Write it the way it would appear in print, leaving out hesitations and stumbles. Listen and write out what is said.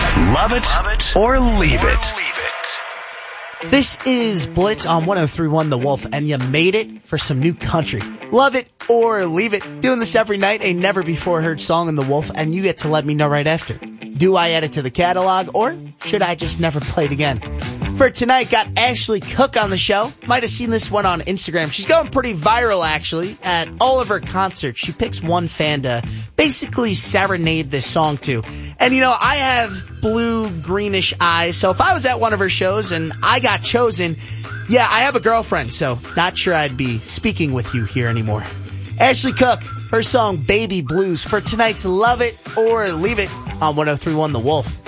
Love it or leave it. This is Blitz on 103.1 The Wolf, and you made it for some new country. Love it or leave it. Doing this every night, a never-before-heard song in The Wolf, and you get to let me know right after. Do I add it to the catalog, or should I just never play it again? For tonight, got Ashley Cook on the show. Might have seen this one on Instagram. She's going pretty viral, actually. At all of her concerts, she picks one fan to basically serenade this song to. And, you know, I have blue-greenish eyes, so if I was at one of her shows and I got chosen, yeah, I have a girlfriend, so not sure I'd be speaking with you here anymore. Ashley Cook, her song Baby Blues, for tonight's Love It or Leave It on 103.1 The Wolf.